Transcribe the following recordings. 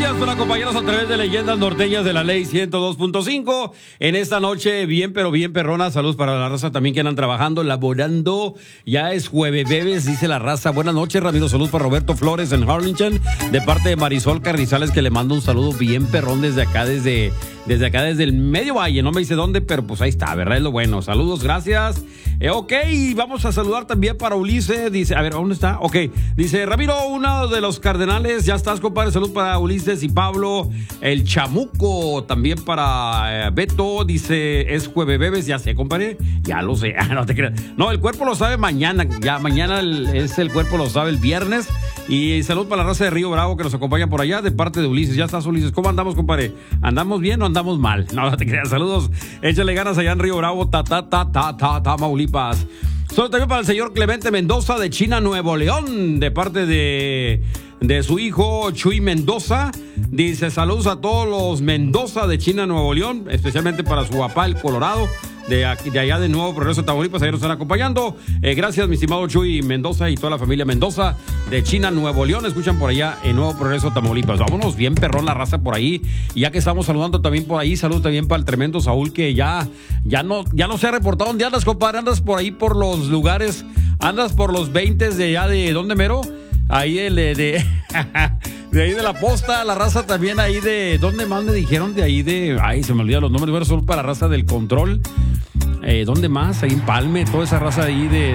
Gracias por acompañarnos a través de Leyendas Norteñas de la Ley 102.5. En esta noche, bien, pero bien perrona. Saludos para la raza también que andan trabajando, laborando. Ya es jueves, bebes, dice la raza. Buenas noches, Ramiro. Saludos para Roberto Flores en Harlingen, de parte de Marisol Carrizales, que le mando un saludo bien perrón desde acá, desde el Medio Valle. No me dice dónde, pero pues ahí está, ¿verdad? Es lo bueno. Saludos, gracias. Ok, vamos a saludar también para Ulises. Dice, a ver, ¿dónde está? Ok, dice, Ramiro, uno de los cardenales, ya estás, compadre. Salud para Ulises y Pablo, el Chamuco. También para Beto, dice, es jueves bebes, ya sé, compadre. Ya lo sé, no te creas. No, el cuerpo lo sabe mañana. Ya mañana es el cuerpo lo sabe el viernes. Y salud para la raza de Río Bravo que nos acompaña por allá, de parte de Ulises. Ya estás, Ulises. ¿Cómo andamos, compadre? ¿Andamos bien o andamos mal? No te creas. Saludos. Échale ganas allá en Río Bravo, Tamaulipas. Solo también para el señor Clemente Mendoza de China, Nuevo León, de parte de su hijo Chuy Mendoza. Dice, saludos a todos los Mendoza de China, Nuevo León, especialmente para su papá, el Colorado, de allá de Nuevo Progreso, Tamaulipas. Ahí nos están acompañando. Gracias, mi estimado Chuy Mendoza y toda la familia Mendoza de China, Nuevo León. Escuchan por allá en Nuevo Progreso, Tamaulipas. Vámonos bien perrón la raza por ahí. Y ya que estamos saludando también por ahí, saludos también para el tremendo Saúl, que ya no se ha reportado. ¿Dónde andas, compadre? ¿Andas por ahí por los lugares? ¿Andas por los 20 de allá de dónde mero? Ahí de ahí de la posta, la raza también ahí de... ¿Dónde más me dijeron? De ahí de... Ay, se me olvidan los nombres, pero solo para la raza del control. ¿Dónde más? Ahí en Palme, toda esa raza ahí de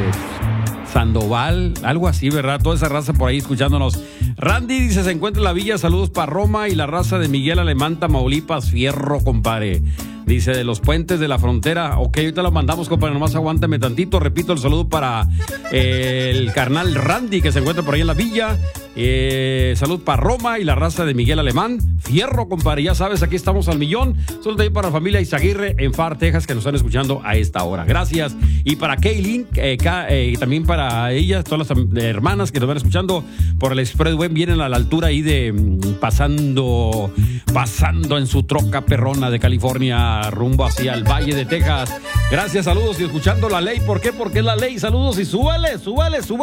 Sandoval, algo así, ¿verdad? Toda esa raza por ahí escuchándonos. Randy dice, se encuentra en la villa, saludos para Roma y la raza de Miguel Alemán, Tamaulipas, fierro, compadre. Dice, de los puentes de la frontera. Ok, ahorita lo mandamos, compadre, nomás aguántame tantito. Repito, el saludo para el carnal Randy, que se encuentra por ahí en la villa. Salud para Roma y la raza de Miguel Alemán. Fierro, compadre, ya sabes, aquí estamos al millón. Saludos también para la familia Izaguirre en Far, Texas, que nos están escuchando a esta hora. Gracias. Y para Kaylin, también para ellas, todas las hermanas que nos van escuchando por el Expressway, vienen a la altura ahí de pasando en su troca perrona de California rumbo hacia el Valle de Texas. Gracias, saludos y escuchando la ley. ¿Por qué? Porque es la ley. Saludos y súbale.